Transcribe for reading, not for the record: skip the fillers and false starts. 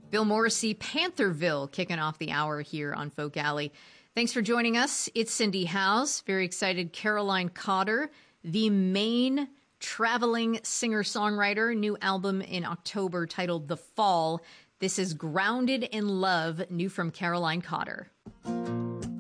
Bill Morrissey, Pantherville, kicking off the hour here on Folk Alley. Thanks for joining us. It's Cindy Howes. Very excited. Caroline Cotter, the main traveling singer-songwriter. New album in October titled The Fall. This is Grounded in Love, new from Caroline Cotter.